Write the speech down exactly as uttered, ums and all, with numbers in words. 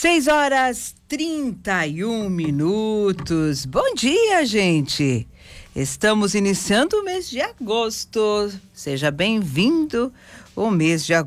Seis horas trinta e um minutos. Bom dia, gente. Estamos iniciando o mês de agosto. Seja bem-vindo o mês de agosto.